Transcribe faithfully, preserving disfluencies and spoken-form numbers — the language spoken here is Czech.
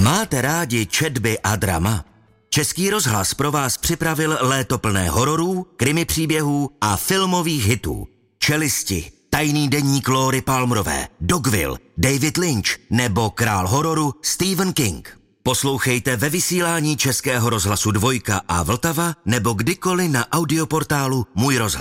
Máte rádi četby a drama? Český rozhlas pro vás připravil léto plné hororů, krimi příběhů a filmových hitů. Čelisti, Tajný deník Lóry Palmerové, Dogville, David Lynch nebo král hororu Stephen King. Poslouchejte ve vysílání Českého rozhlasu Dvojka a Vltava nebo kdykoliv na audioportálu Můj rozhlas.